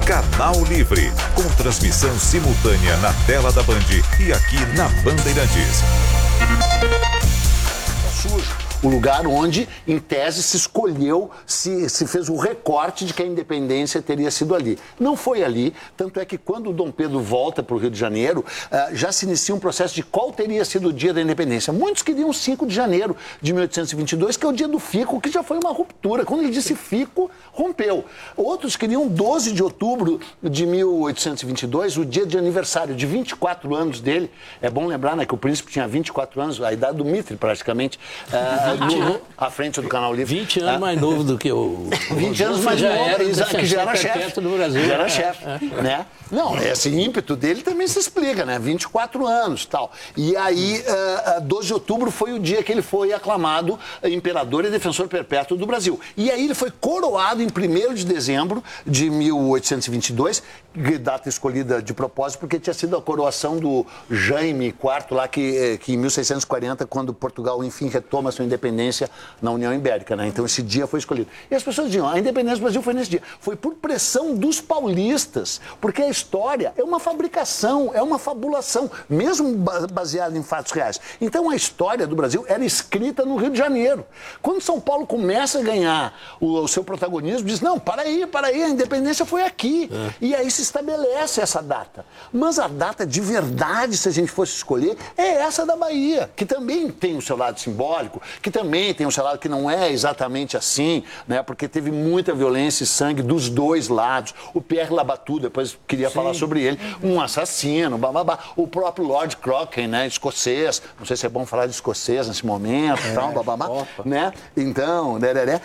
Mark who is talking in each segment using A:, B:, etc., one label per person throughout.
A: Canal Livre, com transmissão simultânea na tela da Band e aqui na Bandeirantes.
B: Sujo. O lugar onde, em tese, se escolheu, se fez o recorte de que a independência teria sido ali. Não foi ali, tanto é que quando o Dom Pedro volta para o Rio de Janeiro, já se inicia um processo de qual teria sido o dia da independência. Muitos queriam 5 de janeiro de 1822, que é o dia do fico, que já foi uma ruptura. Quando ele disse fico, rompeu. Outros queriam 12 de outubro de 1822, o dia de aniversário de 24 anos dele. É bom lembrar, né, que o príncipe tinha 24 anos, a idade do Mitre, praticamente. À frente do Canal Livre.
C: 20 anos mais novo do que o...
B: 20 anos mais novo, que já era chefe.
C: Do Brasil.
B: Já era chefe, né? Não, esse ímpeto dele também se explica, né? 24 anos e tal. E aí, 12 de outubro foi o dia que ele foi aclamado imperador e defensor perpétuo do Brasil. E aí ele foi coroado em 1º de dezembro de 1822, data escolhida de propósito, porque tinha sido a coroação do Jaime IV, lá que em 1640, quando Portugal, enfim, retoma sua independência na União Ibérica, né? Então esse dia foi escolhido. E as pessoas diziam, a independência do Brasil foi nesse dia. Foi por pressão dos paulistas, porque a história é uma fabricação, é uma fabulação, mesmo baseada em fatos reais. Então a história do Brasil era escrita no Rio de Janeiro. Quando São Paulo começa a ganhar o seu protagonismo, diz, não, para aí, a independência foi aqui. E aí se estabelece essa data. Mas a data de verdade, se a gente fosse escolher, é essa da Bahia, que também tem o seu lado simbólico, que também tem um seu lado que não é exatamente assim, né? Porque teve muita violência e sangue dos dois lados. O Pierre Labatut, depois queria falar sobre ele, um assassino, bababá. O próprio Lord Crocken, né? Escocês, não sei se é bom falar de escocês nesse momento, tal, bababá, né? Então,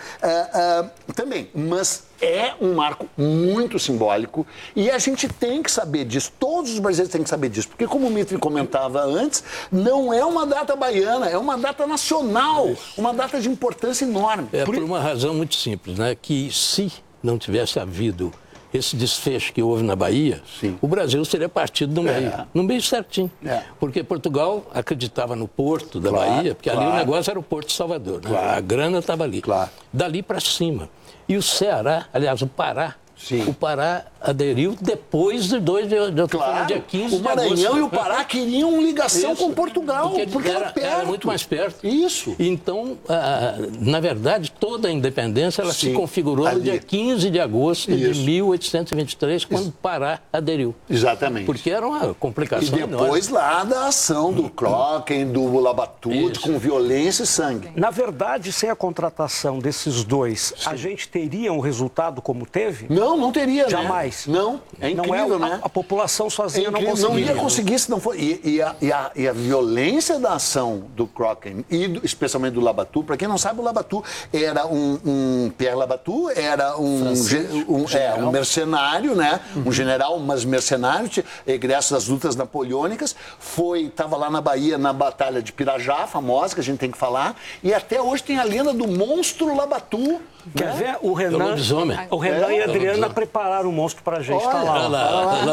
B: também, mas é um marco muito simbólico e a gente tem que saber disso, todos os brasileiros têm que saber disso, porque como o Mitre comentava antes, não é uma data baiana, é uma data nacional, uma data de importância enorme.
C: É por uma razão muito simples, né? Que se não tivesse havido esse desfecho que houve na Bahia, o Brasil seria partido no meio, no meio certinho. Porque Portugal acreditava no porto da Bahia, porque ali o negócio era o Porto de Salvador, né? A grana estava ali. Dali para cima. E o Ceará, aliás, o Pará, o Pará aderiu depois de 2 de outubro, dia 15 de agosto.
B: O Maranhão e o Pará queriam ligação com Portugal, porque
C: era muito mais perto.
B: Isso.
C: Então, na verdade, toda a independência ela se configurou no dia 15 de agosto de 1823, quando o Pará aderiu.
B: Exatamente.
C: Porque era uma complicação
B: enorme. E depois lá da ação do Crocken, do Labatut, com violência e sangue.
D: Na verdade, sem a contratação desses dois, a gente teria um resultado como teve?
B: Não teria,
D: jamais.
B: Né? Não, é incrível,
D: não
B: né?
D: A população sozinha não conseguiria.
B: Não ia conseguir se não for... E a violência da ação do Crocken, e especialmente do Labatut, para quem não sabe, o Labatut era Pierre Labatut era um mercenário, né? Um general, mas mercenário, egresso das lutas napoleônicas, estava lá na Bahia, na Batalha de Pirajá, famosa, que a gente tem que falar, e até hoje tem a lenda do monstro Labatut.
D: Quer ver? O Renan e a Adriana prepararam o monstro pra gente.
C: Olha lá.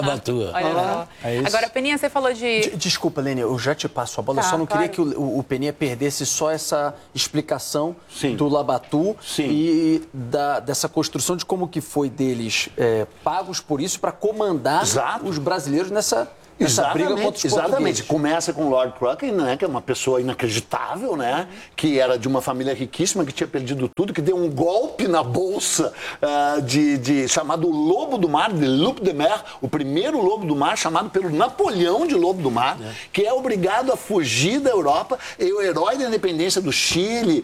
E: Agora, Peninha, você falou de...
F: Desculpa, Lênia, eu já te passo a bola. Eu só não queria que o Peninha perdesse só essa explicação do Labatut e dessa construção de como que foi deles pagos por isso para comandar os brasileiros nessa briga contra os portugueses.
B: Começa com o Lord Crocken, né, que é uma pessoa inacreditável, né, que era de uma família riquíssima, que tinha perdido tudo, que deu um golpe na bolsa chamado Lobo do Mar, de Loup de Mer, o primeiro Lobo do Mar, chamado pelo Napoleão de Lobo do Mar, que é obrigado a fugir da Europa, e o herói da independência do Chile,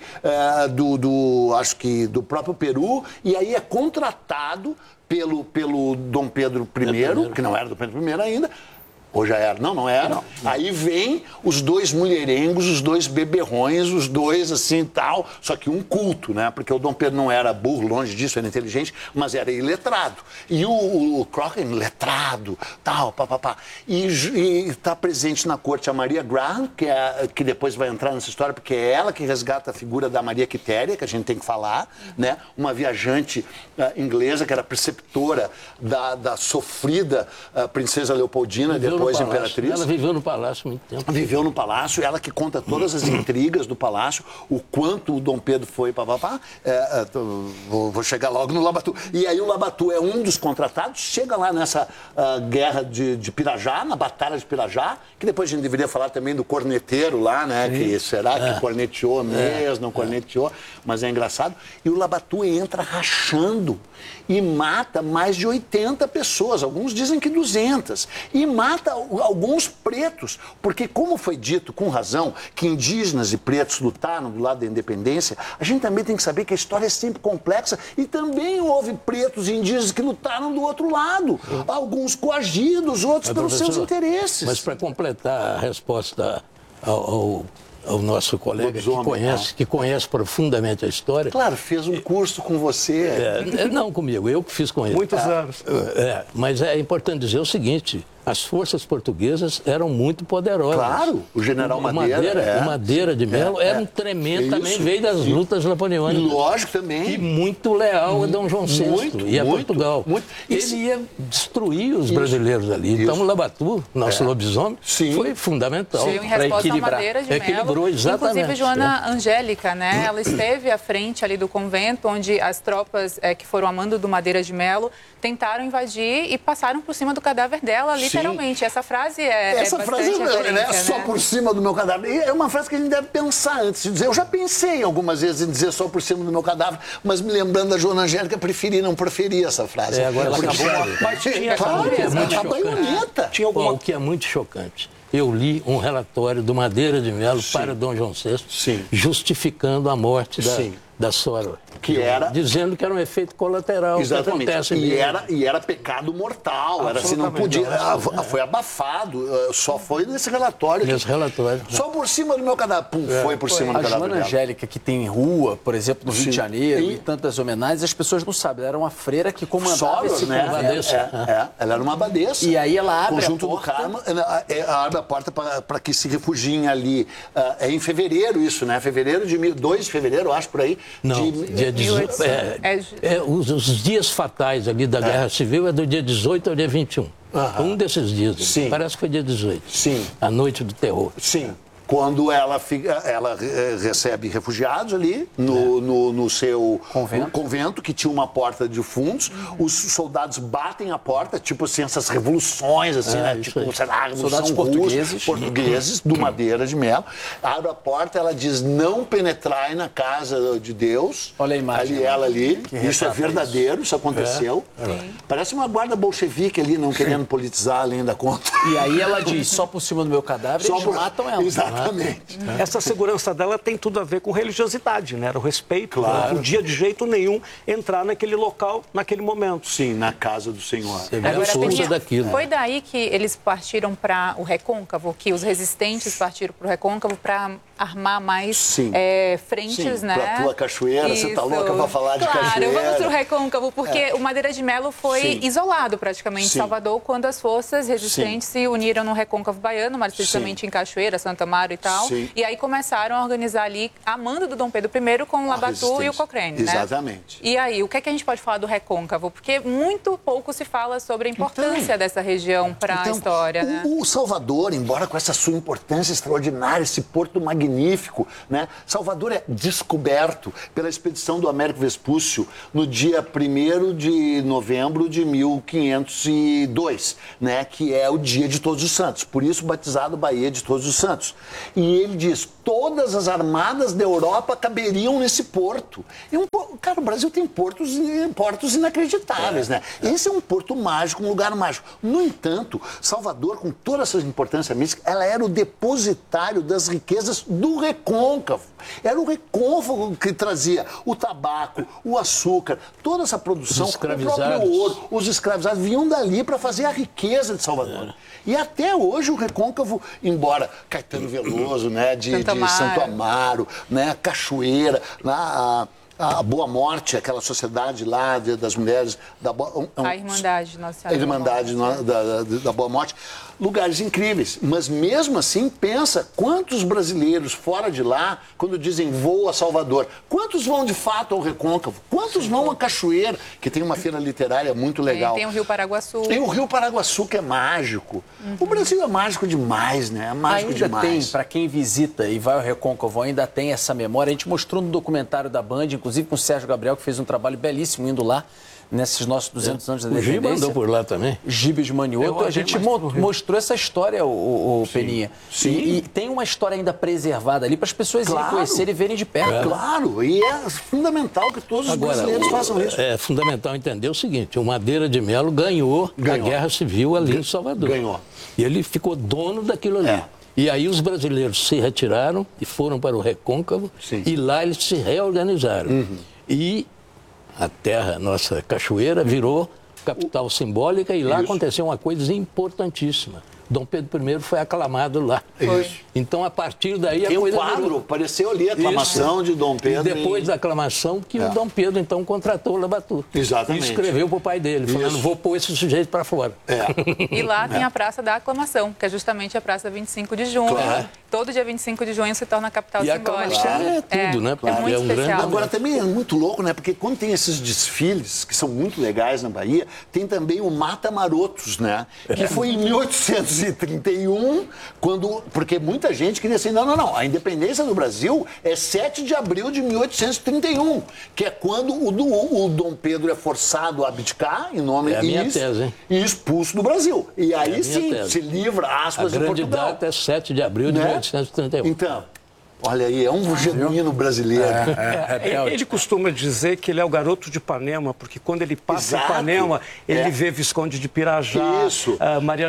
B: acho que do próprio Peru, e aí é contratado pelo Dom Pedro I, que não era Dom Pedro I ainda. Ou já era? Não era. Não. Aí vem os dois mulherengos, os dois beberrões, os dois assim tal, só que um culto, né? Porque o Dom Pedro não era burro, longe disso, era inteligente, mas era iletrado. E o Crocken, letrado, tal, papapá. E está presente na corte a Maria Graham, que depois vai entrar nessa história, porque é ela que resgata a figura da Maria Quitéria, que a gente tem que falar, né? Uma viajante inglesa que era preceptora da sofrida princesa Leopoldina, depois depois imperatriz.
C: Ela viveu no palácio muito tempo.
B: Viveu no palácio, ela que conta todas as intrigas do palácio, o quanto o Dom Pedro foi papapá. Vou chegar logo no Labatu. E aí o Labatu é um dos contratados, chega lá nessa guerra de Pirajá, na Batalha de Pirajá, que depois a gente deveria falar também do corneteiro lá, né? Que será que corneteou mesmo, não corneteou, mas é engraçado. E o Labatu entra rachando e mata mais de 80 pessoas, alguns dizem que 200, e mata alguns pretos, porque como foi dito com razão que indígenas e pretos lutaram do lado da independência, a gente também tem que saber que a história é sempre complexa e também houve pretos e indígenas que lutaram do outro lado, alguns coagidos, outros pelos seus interesses.
C: Mas para completar a resposta ao nosso colega que conhece profundamente a história.
B: Claro, fez um curso com você.
C: Não comigo, eu que fiz com ele.
D: Muitos anos.
C: Mas é importante dizer o seguinte, as forças portuguesas eram muito poderosas.
B: Claro, o general Madeira.
C: O Madeira de Mello era um tremendo, também veio das lutas napoleônicas.
B: Lógico, também.
C: E muito leal a Dom João VI e a Portugal. Ele ia destruir os brasileiros ali. Então o Labatu, nosso lobisomem, foi fundamental.
E: Em resposta ao Madeira de Mello.
C: Equilibrou, exatamente.
E: Inclusive, Joana Angélica, né? Ela esteve à frente ali do convento, onde as tropas que foram a mando do Madeira de Mello tentaram invadir e passaram por cima do cadáver dela, literalmente. Essa frase
B: Essa frase é só
E: né?
B: por cima do meu cadáver. E é uma frase que a gente deve pensar antes de dizer. Eu já pensei algumas vezes em dizer só por cima do meu cadáver, mas me lembrando da Joana Angélica, preferi não proferir essa frase.
C: Agora ela acabou.
D: Mas tinha
C: O que é muito chocante. Eu li um relatório do Madeira de Mello para Dom João VI, justificando a morte da Sora.
B: Que era...
C: Dizendo que era um efeito colateral.
B: Exatamente.
C: Que acontece
B: e era pecado mortal. Era assim, não podia. Foi abafado. Só foi nesse relatório.
C: Nesse relatório.
B: Só por cima do meu cadáver. Foi por cima do cadáver.
F: A Joana Angélica, que tem rua, por exemplo, no Rio de Janeiro, e tantas homenagens, as pessoas não sabem. Ela era uma freira que comandava esse convento.
B: Ela era uma abadesa.
F: E aí ela abre
B: Conjunto
F: a porta.
B: do Carmo, abre a porta para que se refugiem ali. É em fevereiro isso, né? Fevereiro de 2 de fevereiro, acho, por aí.
C: Não, dia 18. Os dias fatais ali da Guerra Civil é do dia 18 ao dia 21. Um desses dias.
B: Sim.
C: Parece que foi dia 18.
B: Sim.
C: A noite do terror.
B: Sim. Quando ela recebe refugiados ali no seu convento, que tinha uma porta de fundos, os soldados batem a porta, tipo assim, essas revoluções, assim, né? Tipo, sei lá,
F: soldados
B: portugueses do Madeira de Mello. Abre a porta, ela diz, não penetrai na casa de Deus.
F: Olha a imagem.
B: Ela ali. Isso é verdadeiro, isso aconteceu. Parece uma guarda bolchevique ali, não querendo politizar além da conta.
F: E aí ela diz, só por cima do meu cadáver, eles matam ela.
B: Exatamente.
D: Essa segurança dela tem tudo a ver com religiosidade, né? Era o respeito. Não podia de jeito nenhum entrar naquele local, naquele momento.
B: Sim, na casa do Senhor.
C: Agora, força daquilo.
E: Foi daí que eles partiram para o Recôncavo, que os resistentes partiram para o Recôncavo para armar mais frentes, né?
B: Pra tua cachoeira,
E: Isso.
B: você tá louca pra falar de cachoeira.
E: Claro, vamos pro Recôncavo, porque o Madeira de Mello foi isolado praticamente em Salvador, quando as forças resistentes se uniram no Recôncavo Baiano, mais precisamente em Cachoeira, Santo Amaro e tal. E aí começaram a organizar ali, a mando do Dom Pedro I com o Labatu e o Cochrane, né?
B: Exatamente.
E: E aí, o que é que a gente pode falar do Recôncavo? Porque muito pouco se fala sobre a importância dessa região para a história, né?
B: O Salvador, embora com essa sua importância extraordinária, esse porto magnífico, né? Salvador é descoberto pela expedição do Américo Vespúcio no dia 1º de novembro de 1502, né? Que é o dia de Todos os Santos, por isso batizado Baía de Todos os Santos. E ele diz, todas as armadas da Europa caberiam nesse porto. Cara, o Brasil tem portos inacreditáveis, né? Esse é um porto mágico, um lugar mágico. No entanto, Salvador, com toda essa importância mística, ela era o depositário das riquezas do Recôncavo. Era o Recôncavo que trazia o tabaco, o açúcar, toda essa produção, o próprio ouro. Os escravizados vinham dali para fazer a riqueza de Salvador. E até hoje o Recôncavo, embora Caetano Veloso, né, de Santo Amaro, né, Cachoeira, a Boa Morte, aquela sociedade lá das mulheres...
E: A Irmandade Nossa Senhora.
B: A Irmandade da Boa Morte. Lugares incríveis. Mas mesmo assim, pensa quantos brasileiros fora de lá, quando dizem vou a Salvador, quantos vão de fato ao Recôncavo? Quantos vão a Cachoeira, que tem uma feira literária muito legal?
E: Tem o Rio Paraguaçu.
B: Tem o Rio Paraguaçu, que é mágico. O Brasil é mágico demais, né? É mágico
F: ainda
B: demais.
F: Tem, para quem visita e vai ao Recôncavo, ainda tem essa memória. A gente mostrou no documentário da Band, inclusive com o Sérgio Gabriel, que fez um trabalho belíssimo indo lá, nesses nossos 200 anos da independência.
C: O Giba andou por lá também.
F: Giba de Manioto. A gente mostrou essa história, o Peninha.
B: Sim.
F: E tem uma história ainda preservada ali para as pessoas irem conhecerem e verem de perto.
B: Claro, e é fundamental que todos os brasileiros façam isso.
C: É fundamental entender o seguinte, o Madeira de Mello ganhou a Guerra Civil ali em Salvador.
B: Ganhou.
C: E ele ficou dono daquilo ali. E aí os brasileiros se retiraram e foram para o Recôncavo.
B: Sim.
C: E lá eles se reorganizaram. E a terra, nossa Cachoeira, virou capital simbólica e lá aconteceu uma coisa importantíssima. Dom Pedro I foi aclamado lá. Então, a partir daí,
B: Tem um quadro, apareceu ali a aclamação de Dom Pedro.
C: E depois da aclamação, que o Dom Pedro, então, contratou o Labatu.
B: Exatamente.
C: E escreveu para o pai dele, falando, vou pôr esse sujeito para fora.
E: E lá tem a Praça da Aclamação, que é justamente a Praça 25 de junho.
B: Claro.
E: Todo dia 25 de junho se torna a capital
C: E a
E: simbólica.
C: aclamação é tudo, né?
E: É muito
C: um grande...
E: especial.
B: Agora, também é muito louco, né? Porque quando tem esses desfiles, que são muito legais na Bahia, tem também o Mata Marotos, né? Que foi em 1831, porque muita gente queria assim, não, a independência do Brasil é 7 de abril de 1831, que é quando o Dom Pedro é forçado a abdicar em nome e expulso do Brasil. E aí sim, se livra, aspas, de Portugal.
C: A grande data é 7 de abril de 1831.
B: Então, olha aí, é um genuíno brasileiro.
D: Ele costuma dizer que ele é o garoto de Ipanema, porque quando ele passa em Ipanema, ele vê Visconde de Pirajá, Maria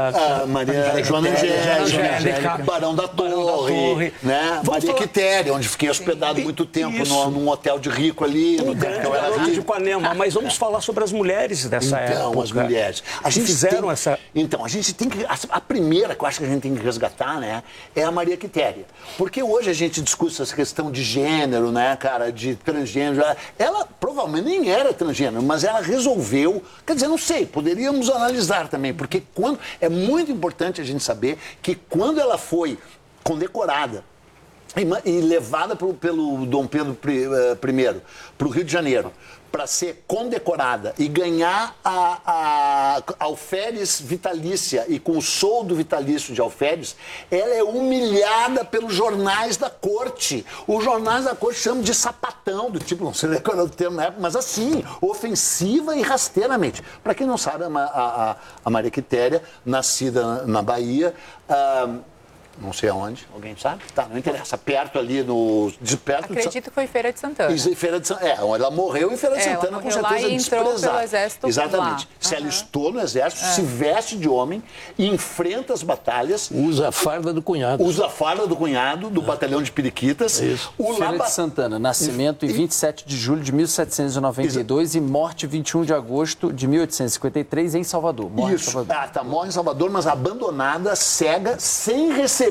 B: Joana Angélica, Barão da Torre, né? Maria Quitéria, onde fiquei hospedado muito tempo num hotel de rico ali.
D: O grande garoto de Ipanema. Mas vamos falar sobre as mulheres dessa época.
B: Então, as mulheres. Então, a gente tem que... A primeira que eu acho que a gente tem que resgatar, né, é a Maria Quitéria. Porque hoje a gente discute essa questão de gênero, né, cara, de transgênero. Ela provavelmente nem era transgênero, mas ela resolveu... Quer dizer, não sei, poderíamos analisar também, porque é muito importante a gente saber que quando ela foi condecorada e levada pelo Dom Pedro I para o Rio de Janeiro, para ser condecorada e ganhar a alferes vitalícia e com o soldo vitalício de alferes, ela é humilhada pelos jornais da corte. Os jornais da corte chamam de sapatão, do tipo, não sei qual é o termo na época, mas assim, ofensiva e rasteiramente. Para quem não sabe, a Maria Quitéria, nascida na Bahia, não sei aonde, alguém sabe? Tá, não interessa. Perto ali
E: Acredito que foi Feira de Santana.
B: Feira de Santana. Ela morreu em Feira de Santana, com certeza,
E: e entrou pelo exército.
B: Exatamente. Se ela estou no exército, se veste de homem, enfrenta as batalhas.
C: Usa a farda do cunhado.
B: Do batalhão de periquitas.
C: Isso.
F: Feira de Santana, nascimento em 27 de julho de 1792 e morte 21 de agosto de 1853 em Salvador. Morre em Salvador.
B: Morre em Salvador, mas abandonada, cega, sem receber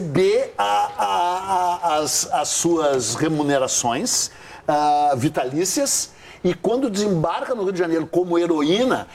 B: as suas remunerações vitalícias. E quando desembarca no Rio de Janeiro como heroína,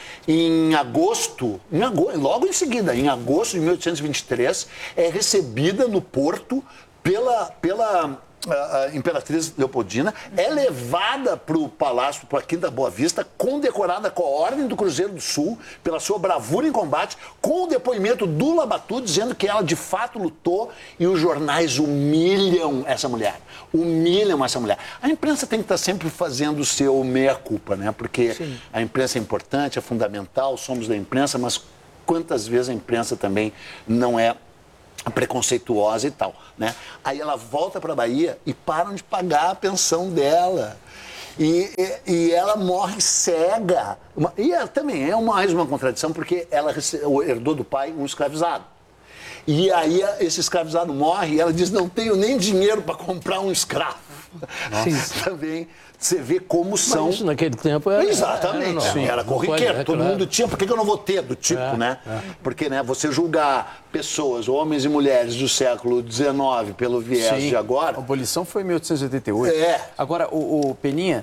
B: logo em seguida, em agosto de 1823, é recebida no Porto pela a Imperatriz Leopoldina, é levada para o Palácio, para a Quinta Boa Vista, condecorada com a Ordem do Cruzeiro do Sul, pela sua bravura em combate, com o depoimento do Labatu, dizendo que ela de fato lutou, e os jornais humilham essa mulher. A imprensa tem que estar sempre fazendo o seu meia-culpa, né? Porque a imprensa é importante, é fundamental, somos da imprensa, mas quantas vezes a imprensa também não é preconceituosa e tal, né? Aí ela volta para a Bahia e param de pagar a pensão dela. E ela morre cega. E ela também é mais uma contradição, porque ela herdou do pai um escravizado. E aí esse escravizado morre e ela diz, não tenho nem dinheiro para comprar um escravo. também você vê como são...
C: Mas isso naquele tempo era...
B: Exatamente, era corriqueiro, todo mundo tinha, por que eu não vou ter do tipo, né? Porque, né, você julgar pessoas, homens e mulheres do século XIX pelo viés de agora...
F: A abolição foi em 1888.
B: É.
F: Agora, o Peninha,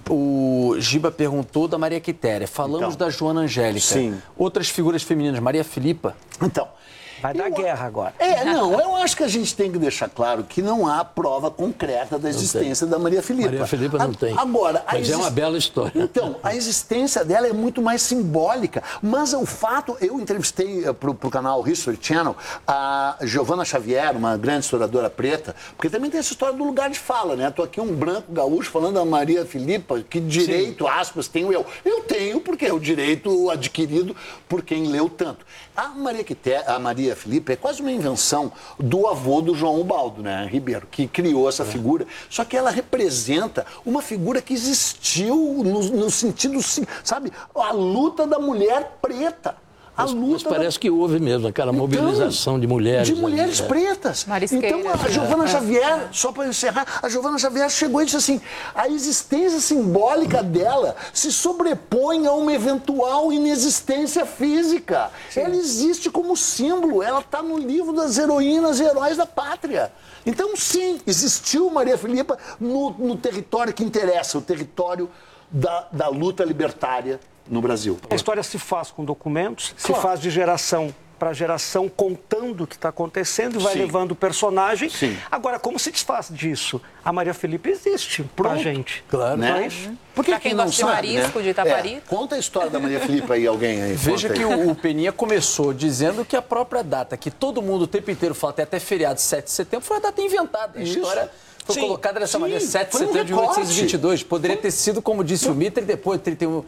F: o Giba perguntou da Maria Quitéria, falamos da Joana Angélica.
B: Sim.
F: Outras figuras femininas, Maria Filipa.
B: Então...
D: Vai dar guerra agora.
B: Eu acho que a gente tem que deixar claro que não há prova concreta da existência da Maria Filipa.
C: Maria Filipa não tem.
B: Agora,
C: mas é uma bela história.
B: Então, a existência dela é muito mais simbólica. Mas o fato, eu entrevistei para o canal History Channel a Giovanna Xavier, uma grande historiadora preta, porque também tem essa história do lugar de fala, né? Tô aqui um branco gaúcho falando da Maria Filipa, que direito, aspas, tenho eu? Eu tenho, porque é o direito adquirido por quem leu tanto. A Maria Filipa é quase uma invenção do avô do João Ubaldo, né, Ribeiro, que criou essa figura. Só que ela representa uma figura que existiu no sentido, sabe, a luta da mulher preta.
C: Mas parece que houve mesmo aquela mobilização de mulheres.
B: De mulheres pretas. Então, a Giovanna Xavier, só para encerrar, a Giovanna Xavier chegou e disse assim, a existência simbólica dela se sobrepõe a uma eventual inexistência física. Sim. Ela existe como símbolo, ela está no livro das heroínas e heróis da pátria. Então, sim, existiu Maria Filipa no território que interessa, o território da luta libertária no Brasil.
D: A história se faz com documentos, se faz de geração para geração, contando o que está acontecendo e vai levando o personagem.
B: Sim.
D: Agora, como se desfaz disso? A Maria Filipa existe pra gente.
C: Claro.
B: Né?
E: Pra quem gosta de marisco, de Itaparica.
B: Conta a história da Maria Filipa aí, alguém aí.
F: Veja que o Peninha começou dizendo que a própria data, que todo mundo o tempo inteiro fala, tem até feriado 7 de setembro, foi a data inventada. A história foi colocada dessa maneira, 7 de setembro de 1822. Poderia ter sido, como disse o Mitre, depois, 31,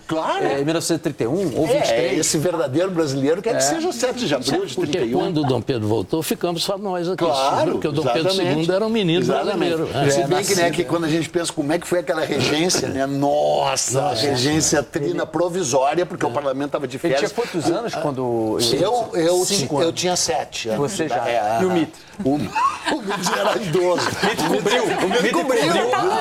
F: 1931 ou 23.
B: Esse verdadeiro brasileiro quer que seja 7 de abril de 31.
C: Porque quando o Dom Pedro voltou, ficamos só nós aqui.
B: Claro,
C: porque o Dom Pedro II era um menino brasileiro.
B: Se bem que, né, que quando a gente pensa como é que foi aquela regência, né? Nossa, regência trina provisória, porque o parlamento estava de férias.
F: Ele tinha quantos anos quando...
B: Eu tinha 7 anos.
F: Você já. E o Mitre?
B: O Mitre era idoso.
F: O Mitre cobriu.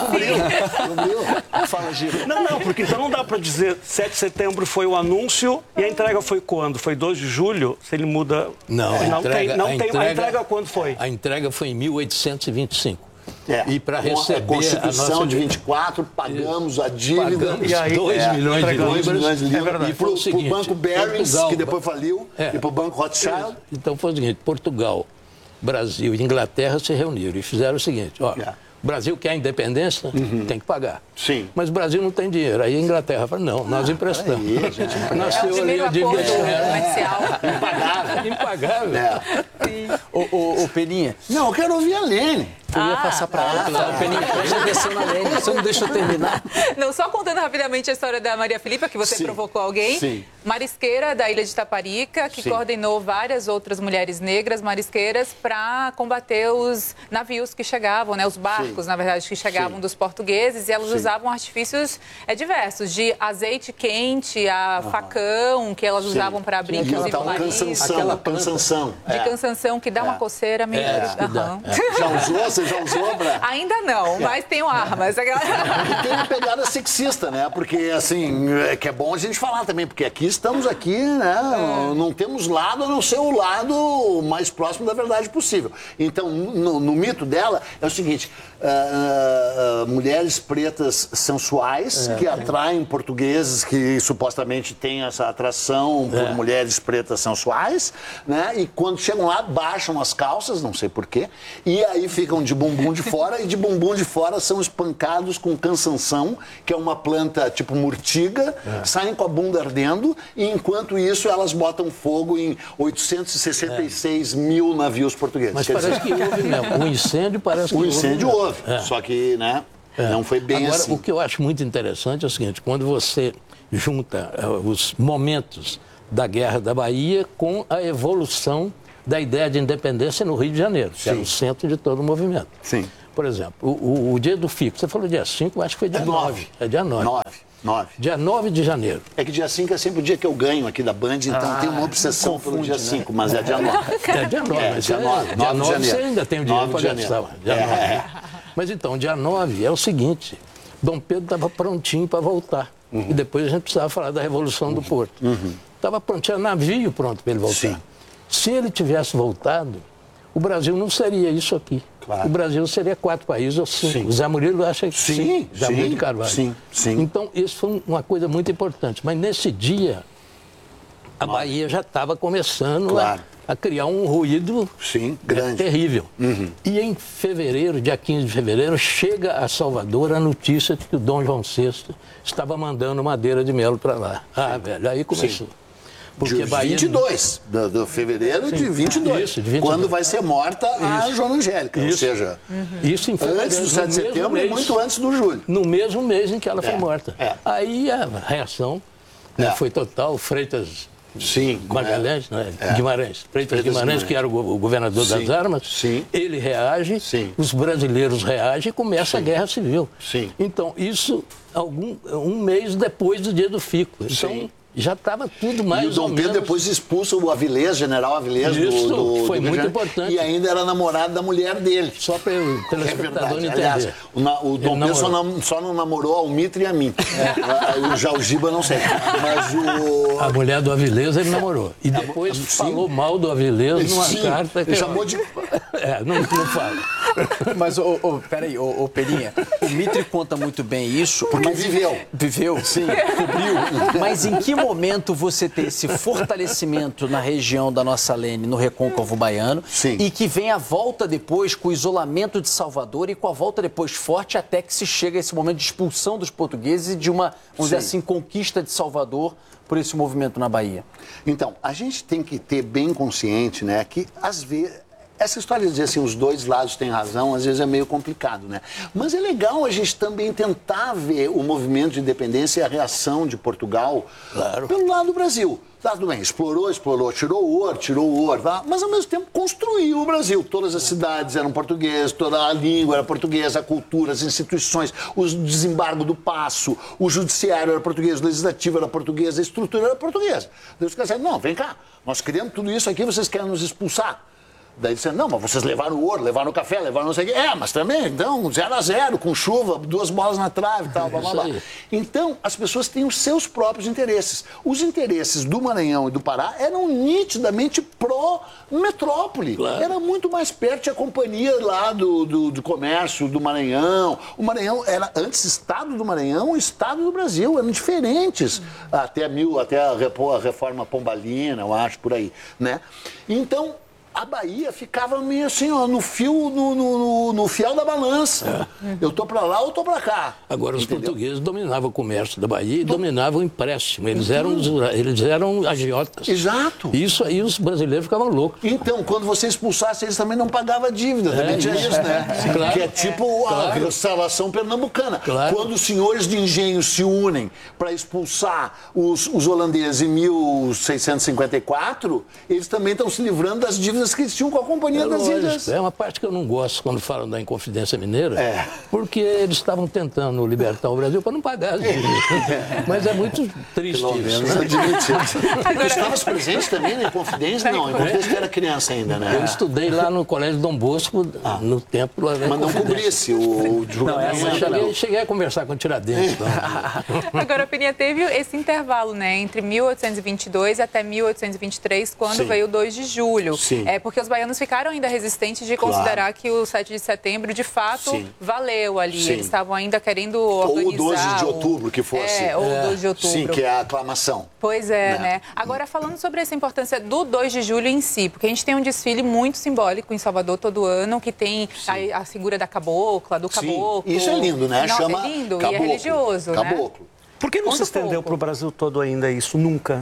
B: Fala, Gil.
D: Não, porque então não dá para dizer 7 de setembro foi o anúncio e a entrega foi quando? Foi 2 de julho? Se ele muda...
C: Não, a
D: entrega quando foi?
C: A entrega foi em 1825. E para receber
B: a Constituição de 24, pagamos a dívida.
C: E aí, 2 milhões de libras.
B: É verdade. E para o Banco Barings, que depois faliu, e para o Banco Rothschild.
C: Então foi o seguinte, Portugal, Brasil e Inglaterra se reuniram e fizeram o seguinte, ó, o Brasil quer a independência, tem que pagar.
B: Sim.
C: Mas o Brasil não tem dinheiro. Aí a Inglaterra fala, não, nós emprestamos.
E: Nossa teoria de comercial.
C: Impagável.
F: Ô, Peninha.
B: Não, eu quero ouvir a Lene.
F: Eu ia passar para ela. O Peninha, presta atenção na Lene. Você não deixa eu terminar?
E: Não, só contando rapidamente a história da Maria Filipa, que você provocou alguém.
B: Sim.
E: Marisqueira da ilha de Itaparica, que coordenou várias outras mulheres negras marisqueiras para combater os navios que chegavam, né, os barcos, na verdade, que chegavam dos portugueses, e elas usavam artifícios diversos, de azeite quente a facão, que elas usavam para abrir, inclusive, o nariz.
B: Cansanção.
E: De cansanção, que dá uma coceira meio...
B: Já usou? Você já usou, Bra?
E: Ainda não, mas tenho armas.
B: E tem uma pegada sexista, né? Porque, assim, que é bom a gente falar também, porque estamos aqui, né? Não temos lado a não ser o lado mais próximo da verdade possível. Então, no mito dela, é o seguinte, mulheres pretas sensuais que atraem portugueses que supostamente têm essa atração por mulheres pretas sensuais, né? E quando chegam lá, baixam as calças, não sei porquê, e aí ficam de bumbum de fora, e de bumbum de fora são espancados com cansanção, que é uma planta tipo murtiga, saem com a bunda ardendo, e enquanto isso elas botam fogo em 866 mil navios portugueses.
C: Mas parece que houve mesmo. O incêndio parece que houve.
B: O incêndio houve, só que, né, não foi bem
C: Agora,
B: assim.
C: O que eu acho muito interessante é o seguinte, quando você junta os momentos da Guerra da Bahia com a evolução da ideia de independência no Rio de Janeiro, que era o centro de todo o movimento.
B: Sim.
C: Por exemplo, o dia do FICO, você falou dia 5, acho que foi dia 9. É dia 9.
B: 9.
C: Dia 9 de janeiro.
B: É que dia 5 é sempre o dia que eu ganho aqui da Band, então tem uma obsessão pelo dia 5, mas é dia 9.
C: É dia 9, mas
B: dia 9.
C: Dia 9 você ainda tem o dinheiro para gastar. Dia 9. Mas então, dia 9 é o seguinte, Dom Pedro estava prontinho para voltar. E depois a gente precisava falar da Revolução do Porto. Estava pronto, tinha navio pronto para ele voltar.
B: Sim.
C: Se ele tivesse voltado, o Brasil não seria isso aqui.
B: Claro.
C: O Brasil seria 4 países ou 5.
B: Sim.
C: O Zé Murilo acha que sim. Zé Murilo de Carvalho.
B: Sim.
C: Então, isso foi uma coisa muito importante. Mas nesse dia, a Bahia já estava começando a criar um ruído
B: grande.
C: terrível. E em fevereiro, dia 15 de fevereiro, chega a Salvador a notícia de que o Dom João VI estava mandando madeira de mel para lá. Velho, aí começou.
B: Porque de 22, de fevereiro de 22,
C: isso, de 22.
B: Quando vai ser morta a Joana Angélica, ou seja,
C: isso em fevereiro,
B: antes do 7 de setembro
C: mês,
B: e muito antes do julho.
C: No mesmo mês em que ela foi morta. Aí a reação foi total, Freitas Magalhães, Guimarães, Freitas Guimarães, que era o governador das armas, ele reage, os brasileiros reagem e começa a guerra civil. Então, isso um mês depois do dia do Fico. Então, já estava tudo mais ou menos...
B: E o Dom Pedro depois expulsa o Avilés, general Avilés,
C: foi muito importante.
B: E ainda era namorado da mulher dele.
C: Só para o telespectador entender.
B: Aliás, o Dom Pedro só não namorou ao Mitre e a mim. Já o Giba não sei. Mas
C: a mulher do Avilés ele namorou. E depois falou mal do Avilés numa carta.
B: Ele chamou de...
C: não fala.
F: Mas, peraí, Peninha, o Mitre conta muito bem isso.
B: Porque viveu.
F: Viveu, sim, cobriu. Mas em que momento você tem esse fortalecimento na região da nossa lene, no recôncavo baiano, e que vem a volta depois com o isolamento de Salvador e com a volta depois forte até que se chega a esse momento de expulsão dos portugueses e de uma, vamos dizer assim, conquista de Salvador por esse movimento na Bahia?
B: Então, a gente tem que ter bem consciente, né, que às vezes... Essa história de dizer assim, os dois lados têm razão, às vezes é meio complicado, né? Mas é legal a gente também tentar ver o movimento de independência e a reação de Portugal pelo lado do Brasil. Tá, tudo bem, explorou, tirou o ouro, tá? Mas ao mesmo tempo construiu o Brasil. Todas as cidades eram portuguesas, toda a língua era portuguesa, a cultura, as instituições, o desembargo do Paço, o judiciário era português, o legislativo era português, a estrutura era portuguesa. Deus quer dizer, não, vem cá, nós criamos tudo isso aqui, vocês querem nos expulsar? Daí disseram, não, mas vocês levaram o ouro, levaram o café, levaram não sei o quê. Mas também, então, 0-0, com chuva, 2 bolas na trave e tal, blá, blá, blá. Então, as pessoas têm os seus próprios interesses. Os interesses do Maranhão e do Pará eram nitidamente pró-metrópole. Era muito mais perto, tinha companhia lá do comércio do Maranhão. O Maranhão era, antes, Estado do Maranhão e Estado do Brasil, eram diferentes. Até a reforma pombalina, eu acho, por aí, né? Então... a Bahia ficava meio assim, ó, no fiel da balança. Eu tô para lá ou tô para cá.
C: Agora, os portugueses dominavam o comércio da Bahia e dominavam o empréstimo. Eles eram agiotas.
B: Exato.
C: Isso aí os brasileiros ficavam loucos.
B: Então, quando você expulsasse, eles também não pagavam dívida. Também tinha isso, né?
C: Claro.
B: Que é tipo a restauração pernambucana.
C: Claro.
B: Quando os senhores de engenho se unem para expulsar os holandeses em 1654, eles também estão se livrando das dívidas que eles tinham com a Companhia das Ilhas.
C: É uma parte que eu não gosto quando falam da Inconfidência Mineira, porque eles estavam tentando libertar o Brasil para não pagar as dívidas. Mas é muito triste isso.
B: Né? Estavas presente também na Inconfidência? Não, Inconfidência era criança ainda, né?
C: Eu estudei lá no Colégio Dom Bosco, no tempo lá da
B: Mas não cobrisse o
C: julgamento. Cheguei a conversar com o Tiradentes. Então.
E: Agora, a Peninha teve esse intervalo, né, entre 1822 até 1823, quando veio o 2 de julho.
B: Sim.
E: Porque os baianos ficaram ainda resistentes de considerar que o 7 de setembro, de fato, valeu ali. Sim. Eles estavam ainda querendo organizar...
B: Ou o 12 de outubro, que fosse.
E: Ou o 12 de outubro.
B: Sim, que é a aclamação.
E: Pois é, né? Agora, falando sobre essa importância do 2 de julho em si, porque a gente tem um desfile muito simbólico em Salvador todo ano, que tem a figura da cabocla, do caboclo.
B: Isso é lindo, né?
E: Chama é lindo caboclo, e é religioso,
B: caboclo.
E: Né?
D: Por que não se estendeu para o Brasil todo ainda isso? Nunca.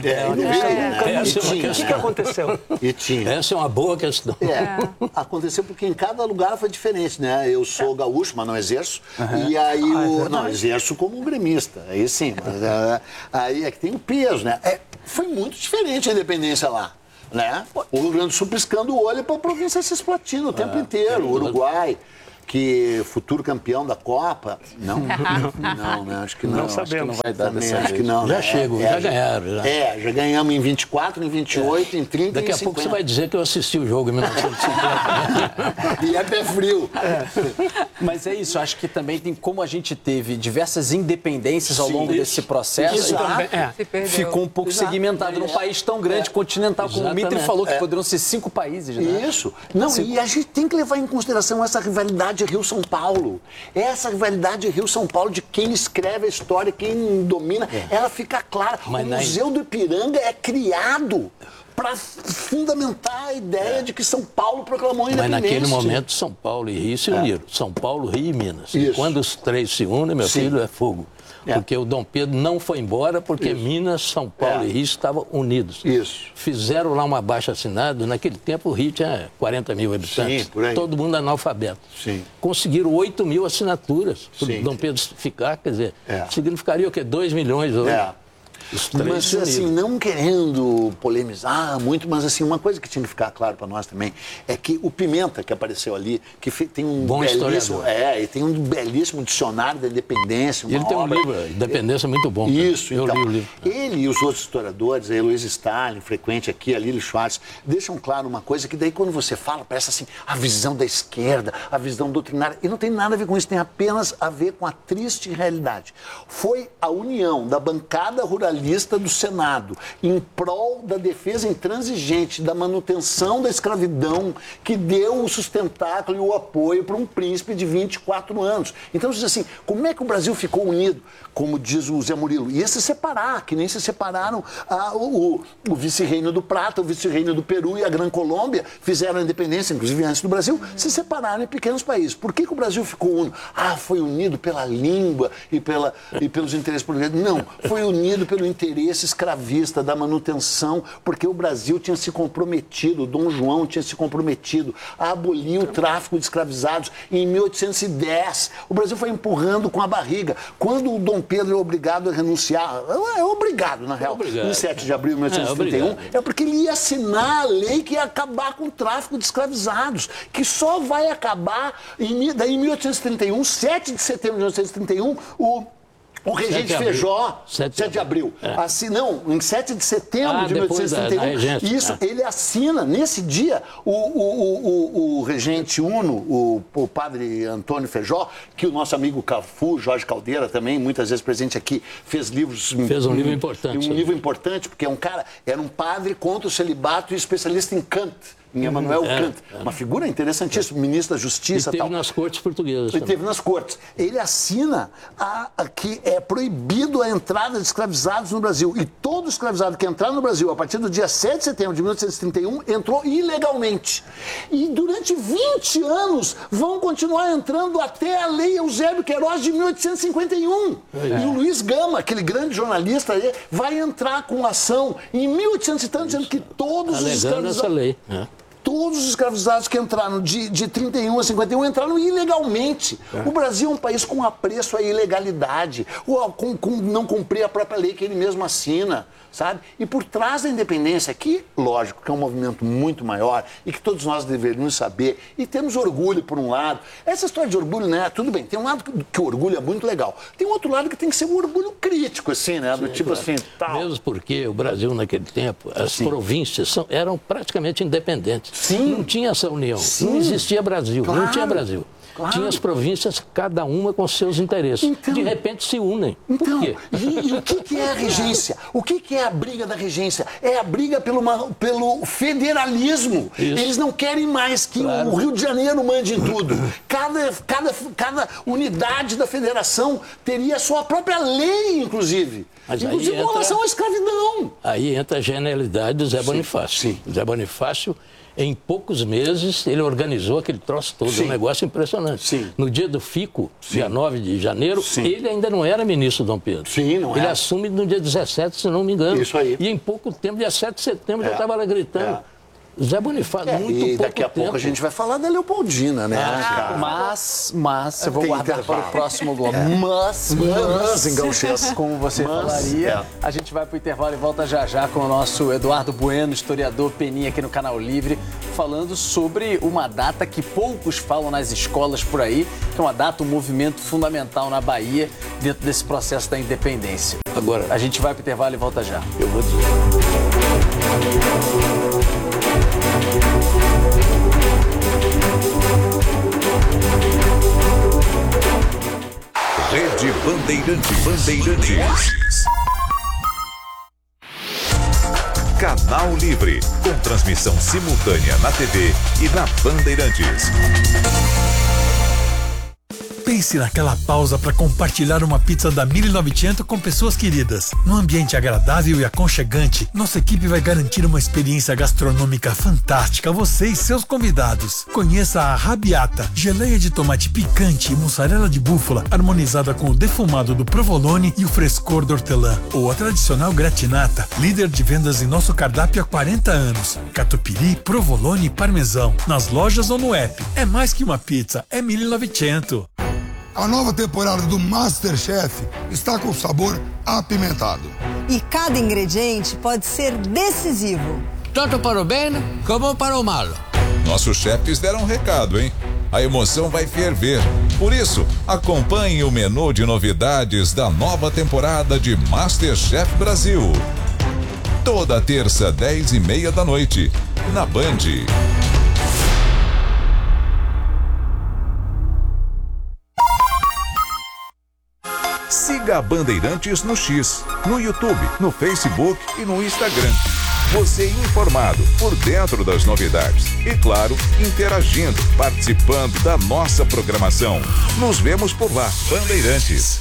C: O
D: que aconteceu?
C: Essa é uma boa questão.
B: Aconteceu porque em cada lugar foi diferente, né? Eu sou gaúcho, mas não exerço. E aí, não, exerço como gremista. Aí sim, mas aí é que tem o peso, né? Foi muito diferente a independência lá. Né? O Rio Grande do Sul piscando o olho para a província cisplatina o tempo inteiro, o Uruguai. que futuro campeão da Copa? Não, né? Acho que não.
D: Não sabemos.
F: Acho que não vai dar dessa
B: Acho que não.
C: Já chegam, já ganharam.
B: Já ganhamos em 24, em 28, em 30
C: Daqui
B: e em
C: a pouco
B: 50.
C: você vai dizer que eu assisti o jogo em 1950.
B: E é pé frio.
F: Mas é isso, acho que também tem como a gente teve diversas independências ao longo desse processo.
D: Isso também,
F: ficou um pouco segmentado num país tão grande, continental, como o Mitter falou, que poderiam ser 5 países. Né?
B: Isso. Não, e a gente tem que levar em consideração essa rivalidade Rio-São Paulo. Essa rivalidade Rio-São Paulo de quem escreve a história, quem domina, ela fica clara. O Museu do Ipiranga é criado para fundamentar a ideia de que São Paulo proclamou a independência.
C: Mas naquele momento, São Paulo e Rio se uniram. São Paulo, Rio e Minas.
B: Isso.
C: E quando os 3 se unem, meu filho, é fogo. Porque o Dom Pedro não foi embora porque Minas, São Paulo e Rio estavam unidos.
B: Isso.
C: Fizeram lá uma abaixo-assinado. Naquele tempo o Rio tinha 40 mil habitantes.
B: Sim, por aí.
C: Todo mundo analfabeto.
B: Sim.
C: Conseguiram 8 mil assinaturas para o Dom Pedro ficar. Quer dizer, significaria o quê? 2 milhões hoje.
B: Mas, assim, não querendo polemizar muito, mas, assim, uma coisa que tinha que ficar claro para nós também é que o Pimenta, que apareceu ali, que tem um
C: bom
B: belíssimo... e tem um belíssimo dicionário da independência.
C: Ele tem um livro, Independência, muito bom.
B: Isso,
C: eu
B: então,
C: li o livro.
B: Ele e os outros historiadores, a Luiz Stalin, frequente aqui, a Lili Schwartz, deixam claro uma coisa que daí quando você fala, parece assim, a visão da esquerda, a visão doutrinária, e não tem nada a ver com isso, tem apenas a ver com a triste realidade. Foi a união da bancada ruralista do Senado em prol da defesa intransigente da manutenção da escravidão que deu o sustentáculo e o apoio para um príncipe de 24 anos. Então, diz assim, como é que o Brasil ficou unido? Como diz o Zé Murilo, ia se separar, que nem se separaram o vice-reino do Prata, o vice-reino do Peru e a Gran Colômbia fizeram a independência, inclusive antes do Brasil, se separaram em pequenos países. Por que o Brasil ficou unido? Foi unido pela língua e pelos interesses políticos. Não, foi unido pelo interesse escravista da manutenção, porque o Brasil tinha se comprometido, o Dom João tinha se comprometido a abolir o tráfico de escravizados em 1810. O Brasil foi empurrando com a barriga. Quando o Dom Pedro é obrigado a renunciar, é obrigado, na real, em 7 de abril de 1831, é porque ele ia assinar a lei que ia acabar com o tráfico de escravizados, que só vai acabar daí em 1831, 7 de setembro de 1831, o regente Feijó, 7 de abril. Assim, não, em 7 de setembro de 1831. Isso, ele assina, nesse dia, o regente Uno, o padre Antônio Feijó, que o nosso amigo Cafu, Jorge Caldeira, também, muitas vezes presente aqui, fez livros...
C: Fez um livro importante.
B: Um livro importante, porque era um padre contra o celibato e especialista em Kant. Em Emmanuel Kant, uma figura interessantíssima, ministro da Justiça.
C: E teve nas cortes portuguesas.
B: Ele teve nas cortes. Ele assina que é proibido a entrada de escravizados no Brasil. E todo escravizado que entrar no Brasil a partir do dia 7 de setembro de 1831 entrou ilegalmente. E durante 20 anos vão continuar entrando até a Lei Eusébio Queiroz de 1851. E o Luiz Gama, aquele grande jornalista, vai entrar com ação em 1800 e tanto, dizendo que todos os escravizados... essa lei. Todos os escravizados que entraram de 31 a 51 entraram ilegalmente. O Brasil é um país com apreço à ilegalidade, com não cumprir a própria lei que ele mesmo assina, sabe? E por trás da independência, que, lógico, que é um movimento muito maior e que todos nós deveríamos saber e temos orgulho por um lado. Essa história de orgulho, né? Tudo bem, tem um lado que o orgulho é muito legal. Tem um outro lado que tem que ser um orgulho crítico, assim, né? Do tipo assim, tal.
C: Mesmo porque o Brasil, naquele tempo, as províncias eram praticamente independentes.
B: Sim.
C: Não tinha essa união.
B: Sim.
C: Não existia Brasil.
B: Claro.
C: Não tinha Brasil.
B: Claro.
C: Tinha as províncias, cada uma com seus interesses.
B: Então,
C: de repente se unem.
B: Então,
C: por quê?
B: E o que é a regência? O que é a briga da regência? É a briga pelo federalismo. Isso. Eles não querem mais que o Rio de Janeiro mande em tudo. Cada unidade da federação teria a sua própria lei, inclusive.
C: Mas
B: inclusive com relação à escravidão.
C: Aí entra a genialidade do Zé Bonifácio.
B: Sim.
C: Zé Bonifácio, em poucos meses, ele organizou aquele troço todo, um negócio impressionante.
B: Sim.
C: No dia do FICO, dia 9 de janeiro, ele ainda não era ministro Dom Pedro.
B: Sim, não
C: ele assume no dia 17, se não me engano.
B: Isso aí.
C: E em pouco tempo, dia 7 de setembro, já estava lá gritando. Zé Bonifácio, muito pouco tempo.
B: Daqui a pouco a gente vai falar da Leopoldina, né?
F: Mas eu vou guardar para o próximo bloco. Mas, como você falaria, a gente vai para o intervalo e volta já com o nosso Eduardo Bueno, historiador Peninha aqui no Canal Livre, falando sobre uma data que poucos falam nas escolas por aí, que é uma data, um movimento fundamental na Bahia dentro desse processo da independência.
C: Agora,
F: a gente vai para o intervalo e volta já.
C: Eu vou dizer.
A: Rede Bandeirantes. Canal Livre, com transmissão simultânea na TV e na Bandeirantes.
G: Pense naquela pausa para compartilhar uma pizza da 1900 com pessoas queridas. Num ambiente agradável e aconchegante, nossa equipe vai garantir uma experiência gastronômica fantástica a você e seus convidados. Conheça a Rabiata, geleia de tomate picante e mussarela de búfala, harmonizada com o defumado do provolone e o frescor do hortelã. Ou a tradicional gratinata, líder de vendas em nosso cardápio há 40 anos. Catupiry, provolone e parmesão. Nas lojas ou no app. É mais que uma pizza, é 1900.
H: A nova temporada do MasterChef está com sabor apimentado.
I: E cada ingrediente pode ser decisivo.
J: Tanto para o bem como para o mal.
A: Nossos chefes deram um recado, hein? A emoção vai ferver. Por isso, acompanhe o menu de novidades da nova temporada de MasterChef Brasil. Toda terça, 10h30 da noite, na Band. Siga a Bandeirantes no X, no YouTube, no Facebook e no Instagram. Você informado, por dentro das novidades. E claro, interagindo, participando da nossa programação. Nos vemos por lá, Bandeirantes.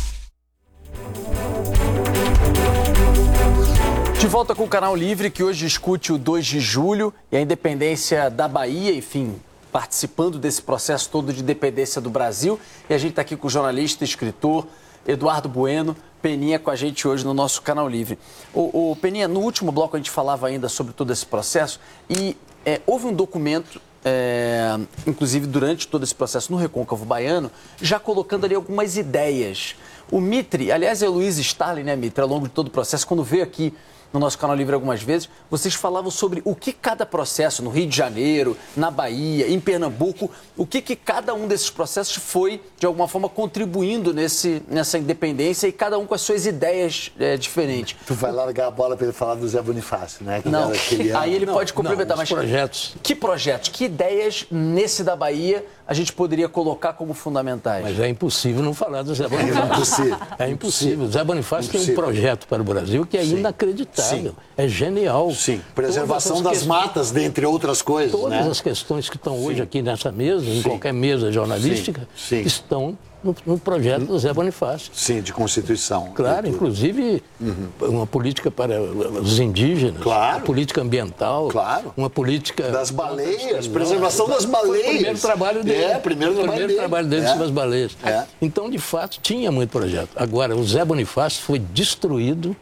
F: De volta com o Canal Livre, que hoje discute o 2 de julho e a independência da Bahia, enfim, participando desse processo todo de independência do Brasil. E a gente está aqui com o jornalista e escritor Eduardo Bueno, Peninha com a gente hoje no nosso Canal Livre. O Peninha, no último bloco a gente falava ainda sobre todo esse processo e houve um documento, inclusive durante todo esse processo no Recôncavo Baiano, já colocando ali algumas ideias. O Mitre, aliás é o Luiz Starling, né, Mitre, ao longo de todo o processo, quando veio aqui no nosso Canal Livre algumas vezes, vocês falavam sobre o que cada processo, no Rio de Janeiro, na Bahia, em Pernambuco, o que cada um desses processos foi, de alguma forma, contribuindo nessa independência e cada um com as suas ideias diferentes.
B: Tu vai largar a bola para ele falar do Zé Bonifácio, né?
F: Não, aí ele pode complementar, mas
C: projetos.
F: Que projetos, que ideias nesse da Bahia a gente poderia colocar como fundamentais?
C: Mas é impossível não falar do Zé Bonifácio. É impossível. O Zé Bonifácio tem um projeto para o Brasil que é inacreditável. É genial.
B: Sim, preservação das matas, dentre outras coisas.
C: Todas as questões que estão hoje aqui nessa mesa, em qualquer mesa jornalística, estão no projeto do Zé Bonifácio.
B: Sim, de Constituição.
C: Claro, inclusive uma política para os indígenas, uma política ambiental, uma política...
B: Das baleias, preservação das baleias.
C: Foi o primeiro trabalho dele.
B: Primeiro
C: trabalho dele sobre as baleias. Então, de fato, tinha muito projeto. Agora, o Zé Bonifácio foi destruído...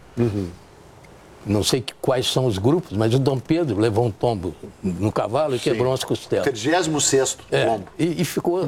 C: Não sei quais são os grupos, mas o Dom Pedro levou um tombo no cavalo e quebrou umas costelas.
B: 36º tombo.
C: E ficou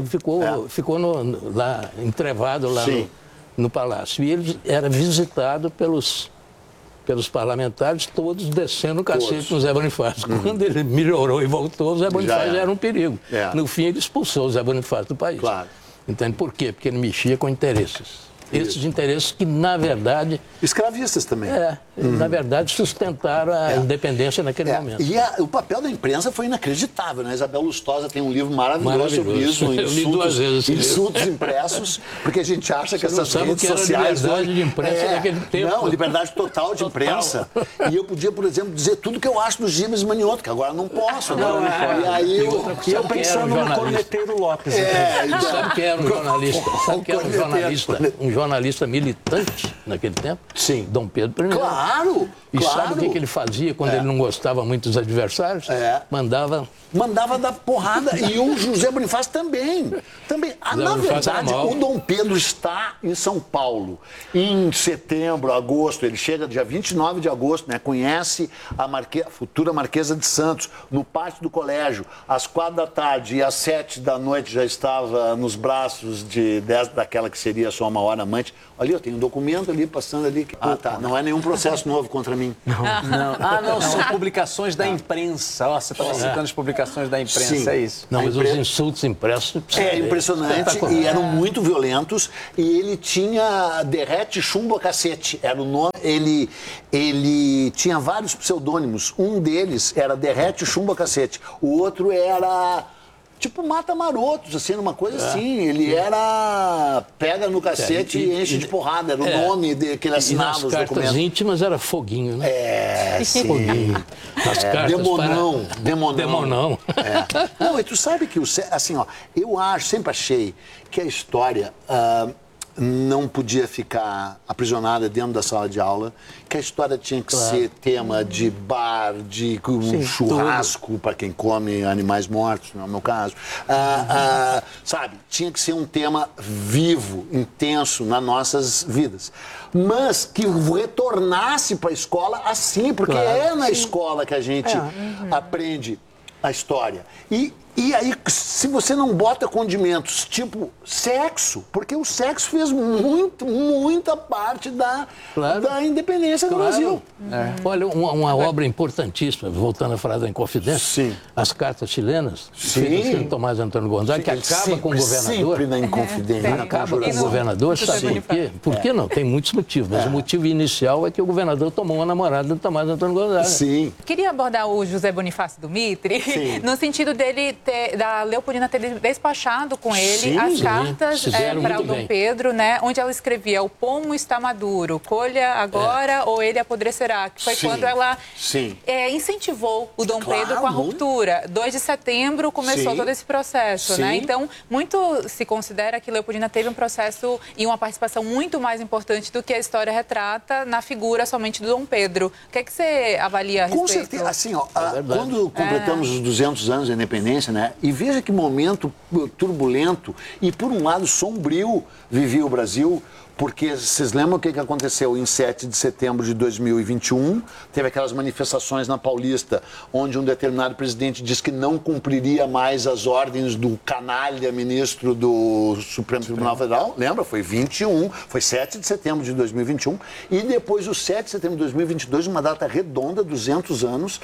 C: lá, entrevado lá no palácio. E ele era visitado pelos parlamentares, todos descendo o cacete no Zé Bonifácio. Quando ele melhorou e voltou, o Zé Bonifácio já era um perigo. No fim, ele expulsou o Zé Bonifácio do país.
B: Claro.
C: Entende por quê? Porque ele mexia com interesses. Esses interesses que, na verdade...
B: Escravistas também.
C: Na verdade, sustentaram a independência naquele momento.
B: E o papel da imprensa foi inacreditável, né? Isabel Lustosa tem um livro maravilhoso sobre isso,
C: Eu li 2 vezes.
B: Insultos impressos, porque a gente acha que essas redes sociais...
C: liberdade de imprensa naquele tempo.
B: Não, liberdade total de imprensa. E eu podia, por exemplo, dizer tudo que eu acho do Gibas Manioto, que agora não posso. E aí eu pensando no Corneteiro Lopes.
C: Sabe quem era um jornalista? Sabe quem era um jornalista militante naquele tempo?
B: Sim.
C: Dom Pedro I.
B: Claro!
C: E sabe o que ele fazia quando ele não gostava muito dos adversários?
B: Mandava dar porrada. E o José Bonifácio também. Na verdade, o Dom Pedro está em São Paulo. Em setembro, agosto, ele chega dia 29 de agosto, né? Conhece a futura Marquesa de Santos, no pátio do colégio, às 4 da tarde, e às 7 da noite já estava nos braços daquela que seria a sua maior amante. Olha, eu tenho um documento ali, passando ali. Não é nenhum processo novo contra mim.
F: Não, são publicações da imprensa. Você estava citando as publicações da imprensa,
B: Sim.
F: é isso.
C: Não, mas os insultos impressos...
B: É impressionante, e eram muito violentos, e ele tinha derrete chumbo a cacete, era o nome. Ele tinha vários pseudônimos, um deles era derrete chumbo a cacete, o outro era... tipo mata-marotos, assim, uma coisa assim. Ele era pega no cacete e enche de porrada. Era o nome que ele assinava os documentos.
C: Nas cartas íntimas era foguinho, né?
B: Sim.
C: Foguinho. Nas cartas
B: Demonão. Não, e tu sabe que, assim, ó, eu sempre achei que a história não podia ficar aprisionada dentro da sala de aula, que a história tinha que ser tema de bar, de churrasco para quem come animais mortos, não é o meu caso. Sabe, tinha que ser um tema vivo, intenso nas nossas vidas. Mas que retornasse para a escola assim, porque é na escola que a gente aprende a história. E aí, se você não bota condimentos tipo sexo, porque o sexo fez muita parte da independência do Brasil.
C: Olha, uma obra importantíssima, voltando a falar da Inconfidência, as cartas chilenas, feitas pelo Tomás Antônio Gonzaga, que acaba com o governador.
B: Sempre na Inconfidência.
C: Acaba com o governador, sabe por quê? Por que não? Tem muitos motivos, mas o motivo inicial é que o governador tomou uma namorada do Tomás Antônio Gonzaga.
B: Sim.
E: Queria abordar o José Bonifácio do Mitre, no sentido dele da Leopoldina ter despachado com ele as cartas para o Dom Pedro, né, onde ela escrevia: o pomo está maduro, colha agora ou ele apodrecerá, que foi quando ela incentivou o Dom Pedro com a ruptura. 2 de setembro começou todo esse processo, né? Então, muito se considera que Leopoldina teve um processo e uma participação muito mais importante do que a história retrata na figura somente do Dom Pedro. O que é que você avalia a respeito?
B: Com certeza, assim, quando completamos os 200 anos da independência, né, e veja que momento turbulento e, por um lado, sombrio vivia o Brasil, porque vocês lembram o que aconteceu em 7 de setembro de 2021? Teve aquelas manifestações na Paulista, onde um determinado presidente disse que não cumpriria mais as ordens do canalha ministro do Supremo Tribunal Federal. Lembra? Foi 7 de setembro de 2021. E depois, o 7 de setembro de 2022, uma data redonda, 200 anos...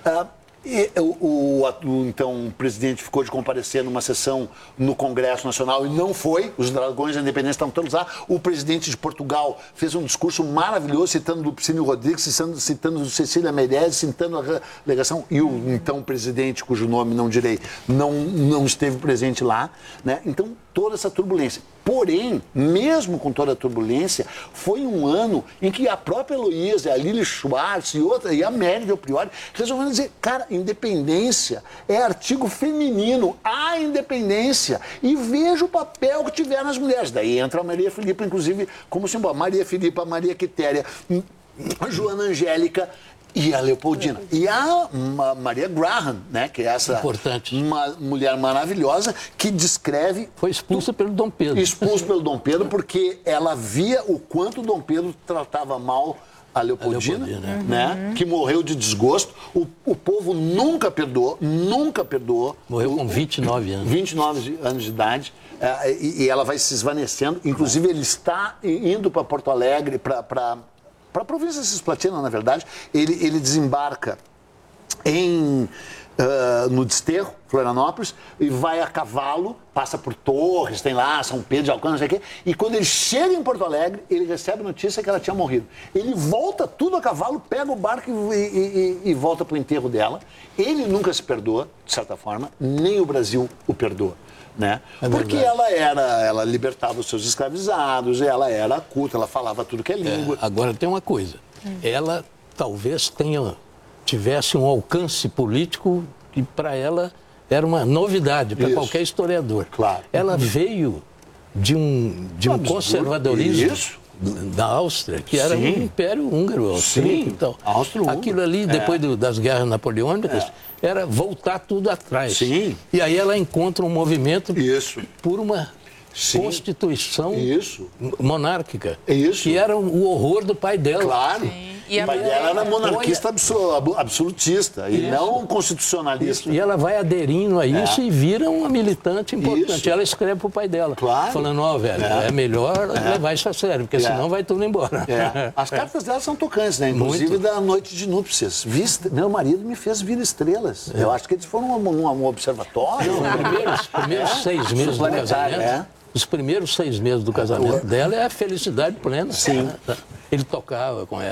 B: Então, o presidente ficou de comparecer numa sessão no Congresso Nacional e não foi. Os dragões da independência estavam todos lá. O presidente de Portugal fez um discurso maravilhoso, citando Lupicínio Rodrigues, citando Cecília Meirelles, citando a delegação. E o então presidente, cujo nome não direi, não esteve presente lá, né? Então, toda essa turbulência. Porém, mesmo com toda a turbulência, foi um ano em que a própria Heloísa, a Lili Schwartz e a Mary Del Priori resolveram dizer: cara, independência é artigo feminino, a independência, e veja o papel que tiveram as mulheres. Daí entra a Maria Filipa, inclusive, como símbolo. Maria Filipa, Maria Quitéria, a Joana Angélica e a Leopoldina. E a Maria Graham, né, que é essa uma mulher maravilhosa que descreve...
C: Foi expulsa pelo Dom Pedro.
B: Expulsa pelo Dom Pedro porque ela via o quanto o Dom Pedro tratava mal a Leopoldina, né? Que morreu de desgosto. O povo nunca perdoou.
C: Morreu com 29 anos.
B: 29 anos de idade. E ela vai se esvanecendo. Inclusive, ele está indo para Porto Alegre, para a província de Cisplatina, na verdade. Ele desembarca no Desterro, Florianópolis, e vai a cavalo, passa por Torres, tem lá São Pedro de Alcântara, não sei o quê, e quando ele chega em Porto Alegre, ele recebe a notícia que ela tinha morrido. Ele volta tudo a cavalo, pega o barco e volta para o enterro dela. Ele nunca se perdoa, de certa forma, nem o Brasil o perdoa. Né? Porque ela libertava os seus escravizados, ela era culta, ela falava tudo que é língua.
C: Agora tem uma coisa, ela talvez tivesse um alcance político que para ela era uma novidade, para qualquer historiador.
B: Claro.
C: Ela veio de um conservadorismo da Áustria, que era um império húngaro, austríaco e tal. Aquilo ali, depois das guerras napoleônicas, era voltar tudo atrás.
B: Sim.
C: E aí ela encontra um movimento por uma constituição monárquica, que era o horror do pai dela.
B: Claro. E o pai dela era monarquista absolutista e não constitucionalista.
C: E ela vai aderindo a isso e vira uma militante importante. Ela escreve para o pai dela, falando, ó, velho, é melhor levar isso a sério, porque senão vai tudo embora.
B: As cartas dela são tocantes, né? Inclusive da noite de núpcias. Meu marido me fez vir estrelas. Eu acho que eles foram um observatório.
C: Os primeiros 6 meses do casamento. Os primeiros 6 meses do casamento dela é a felicidade plena. Sim. Ele tocava com ela.